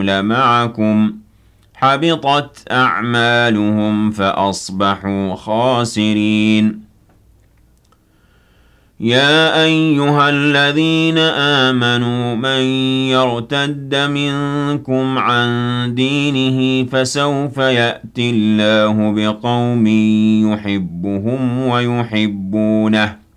إنهم لمعكم حبطت أعمالهم فأصبحوا خاسرين. يا أيها الذين آمنوا من يرتد منكم عن دينه فسوف يأتي الله بقوم يحبهم ويحبونه